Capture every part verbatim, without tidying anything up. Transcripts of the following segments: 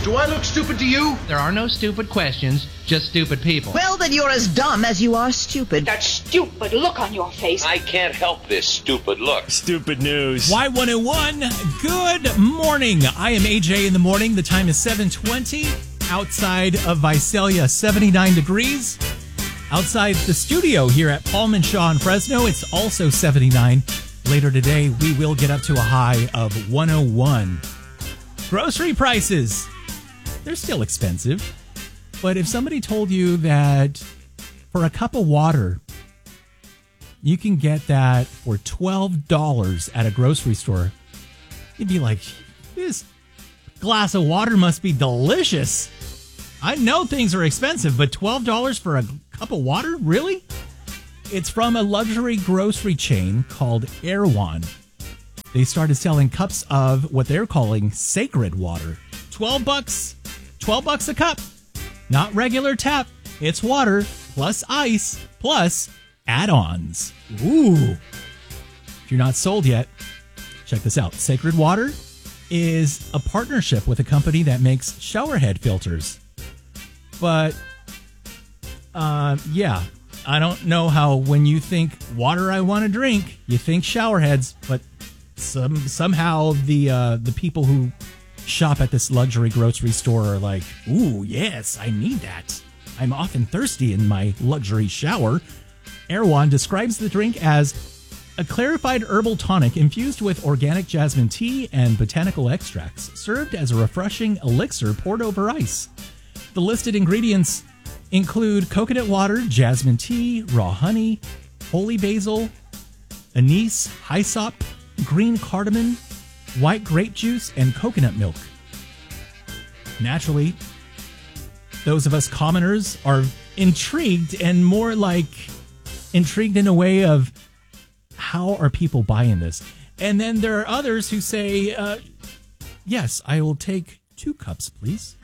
Do I look stupid to you? There are no stupid questions, just stupid people. Well, then you're as dumb as you are stupid. That stupid look on your face. I can't help this stupid look. Stupid news. Y one oh one, good morning. I am A J in the morning. The time is seven twenty. Outside of Visalia, seventy-nine degrees. Outside the studio here at Palm and Shaw in Fresno, it's also seventy-nine. Later today, we will get up to a high of one oh one. Grocery prices. They're still expensive. But if somebody told you that for a cup of water, you can get that for twelve dollars at a grocery store, you'd be like, this glass of water must be delicious. I know things are expensive, but twelve dollars for a cup of water? Really? It's from a luxury grocery chain called Erewhon. They started selling cups of what they're calling sacred water. twelve bucks. twelve bucks a cup. Not regular tap. It's water plus ice plus add-ons. Ooh. If you're not sold yet, check this out. Sacred Water is a partnership with a company that makes showerhead filters. But, uh, yeah, I don't know how when you think water I want to drink, you think showerheads, but some somehow the uh, the people who shop at this luxury grocery store are like, ooh, yes, I need that. I'm often thirsty in my luxury shower. Erewhon describes the drink as a clarified herbal tonic infused with organic jasmine tea and botanical extracts, served as a refreshing elixir poured over ice. The listed ingredients include coconut water, jasmine tea, raw honey, holy basil, anise, hyssop, green cardamom, white grape juice, and coconut milk. Naturally, those of us commoners are intrigued, and more like intrigued in a way of how are people buying this? And then there are others who say, uh, yes, I will take two cups, please.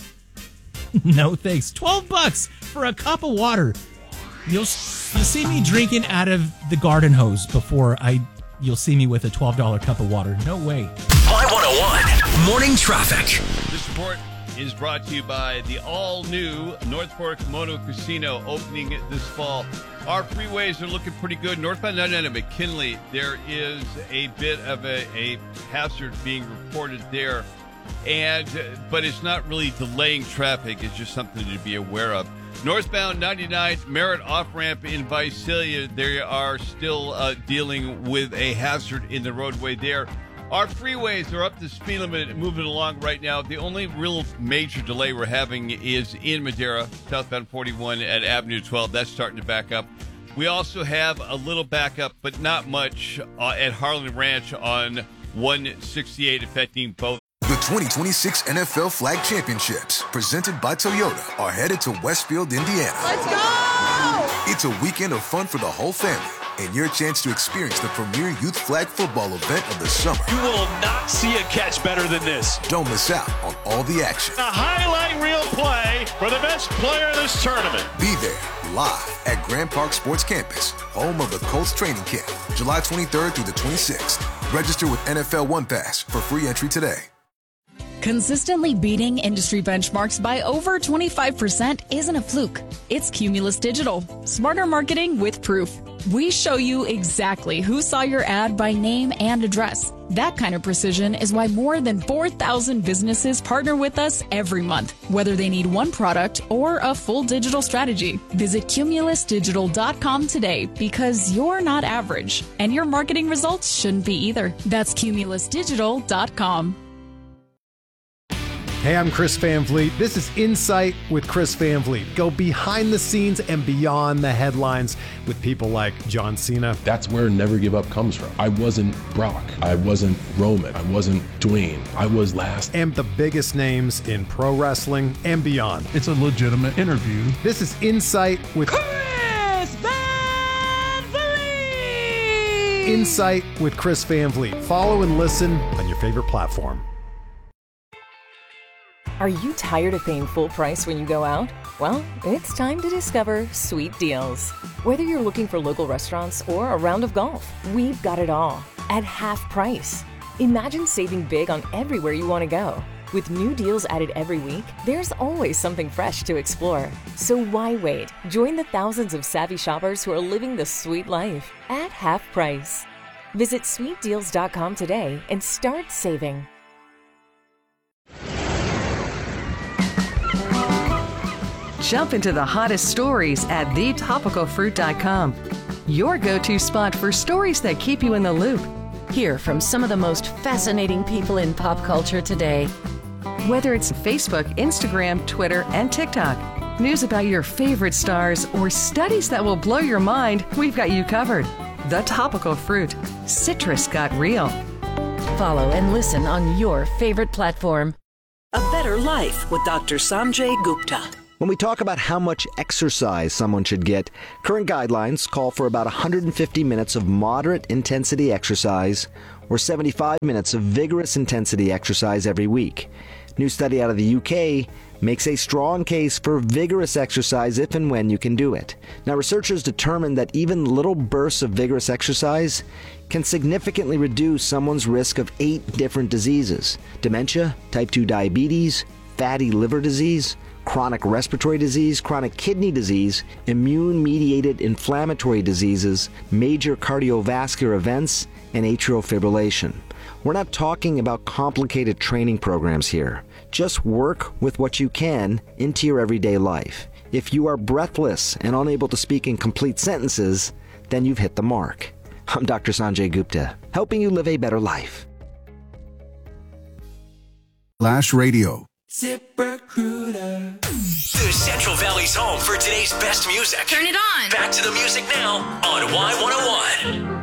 No thanks. twelve bucks for a cup of water. You'll, you'll see me drinking out of the garden hose before I... You'll see me with a twelve dollars cup of water. No way. Y one oh one, morning traffic. This report is brought to you by the all-new North Fork Mono Casino opening this fall. Our freeways are looking pretty good. Northbound ninety-nine at McKinley, there is a bit of a, a hazard being reported there. And but it's not really delaying traffic. It's just something to be aware of. Northbound ninety-nine, Merritt off-ramp in Visalia, they are still uh, dealing with a hazard in the roadway there. Our freeways are up to speed limit, moving along right now. The only real major delay we're having is in Madera, southbound forty-one at Avenue twelve. That's starting to back up. We also have a little backup, but not much, uh, at Harlan Ranch on one sixty-eight, affecting both. The twenty twenty-six N F L Flag Championships, presented by Toyota, are headed to Westfield, Indiana. Let's go! It's a weekend of fun for the whole family, and your chance to experience the premier youth flag football event of the summer. You will not see a catch better than this. Don't miss out on all the action. A highlight reel play for the best player in this tournament. Be there, live at Grand Park Sports Campus, home of the Colts training camp, July twenty-third through the twenty-sixth. Register with N F L One Pass for free entry today. Consistently beating industry benchmarks by over twenty-five percent isn't a fluke. It's Cumulus Digital. Smarter marketing with proof. We show you exactly who saw your ad by name and address. That kind of precision is why more than four thousand businesses partner with us every month, whether they need one product or a full digital strategy. Visit cumulus digital dot com today, because you're not average, and your marketing results shouldn't be either. That's cumulus digital dot com. Hey, I'm Chris Van Vliet. This is Insight with Chris Van Vliet. Go behind the scenes and beyond the headlines with people like John Cena. That's where Never Give Up comes from. I wasn't Brock. I wasn't Roman. I wasn't Dwayne. I was last. And the biggest names in pro wrestling and beyond. It's a legitimate interview. This is Insight with Chris Van Vliet! Insight with Chris Van Vliet. Follow and listen on your favorite platform. Are you tired of paying full price when you go out? Well, it's time to discover Sweet Deals. Whether you're looking for local restaurants or a round of golf, we've got it all at half price. Imagine saving big on everywhere you want to go. With new deals added every week, there's always something fresh to explore. So why wait? Join the thousands of savvy shoppers who are living the sweet life at half price. Visit sweet deals dot com today and start saving. Jump into the hottest stories at the topical fruit dot com. Your go-to spot for stories that keep you in the loop. Hear from some of the most fascinating people in pop culture today. Whether it's Facebook, Instagram, Twitter, and TikTok, news about your favorite stars, or studies that will blow your mind, we've got you covered. The Topical Fruit. Citrus got real. Follow and listen on your favorite platform. A Better Life with Doctor Sanjay Gupta. When we talk about how much exercise someone should get, current guidelines call for about one hundred fifty minutes of moderate intensity exercise or seventy-five minutes of vigorous intensity exercise every week. New study out of the U K makes a strong case for vigorous exercise if and when you can do it. Now, researchers determined that even little bursts of vigorous exercise can significantly reduce someone's risk of eight different diseases: dementia, type two diabetes, fatty liver disease, chronic respiratory disease, chronic kidney disease, immune-mediated inflammatory diseases, major cardiovascular events, and atrial fibrillation. We're not talking about complicated training programs here. Just work with what you can into your everyday life. If you are breathless and unable to speak in complete sentences, then you've hit the mark. I'm Doctor Sanjay Gupta, helping you live a better life. Flash Radio. ZipRecruiter. The Central Valley's home for today's best music. Turn it on. Back to the music now on Y one oh one.